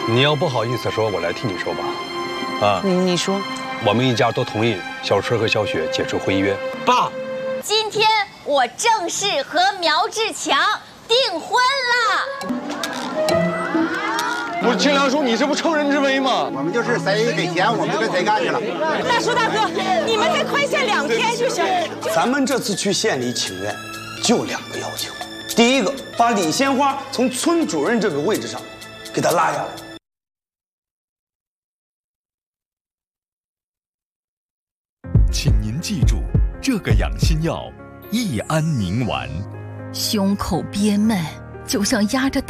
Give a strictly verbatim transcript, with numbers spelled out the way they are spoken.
你要不好意思说，我来替你说吧。啊， 你你说， 我们一家都同意小春和小雪解除婚约。 爸， 今天我正式和苗志强订婚了。 不是清凉叔，你这不乘人之危吗？ 我们就是谁给钱，我们就跟谁干去了。 大叔大哥，你们再宽限两天就行。 咱们这次去县里请愿，就两个要求。第一个，把李鲜花从村主任这个位置上给他拉下来。 请您记住，这个养心药益安宁丸。 胸口憋闷，就像压着大